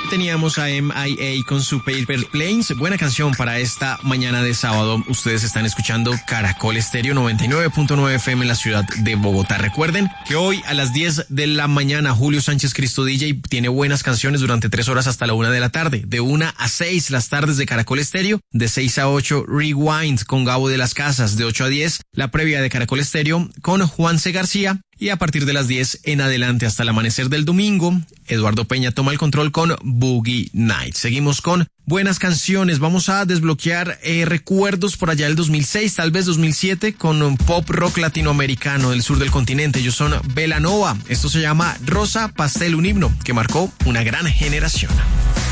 teníamos a MIA con su Paper Planes. Buena canción para esta mañana de sábado. Ustedes están escuchando Caracol Estéreo 99.9 FM en la ciudad de Bogotá. Recuerden que hoy a las 10 de la mañana Julio Sánchez Cristo DJ tiene buenas canciones durante 3 horas hasta la 1 de la tarde. De 1 a 6 las tardes de Caracol Estéreo. De 6 a 8 Rewind con Gabo de las Casas. De 8 a 10 la previa de Caracol Estéreo con Juan C. García. Y a partir de las 10 en adelante hasta el amanecer del domingo, Eduardo Peña toma el control con Boogie Night. Seguimos con buenas canciones. Vamos a desbloquear recuerdos por allá del 2006, tal vez 2007, con un pop rock latinoamericano del sur del continente. Ellos son Belanova. Esto se llama Rosa Pastel, un himno que marcó una gran generación.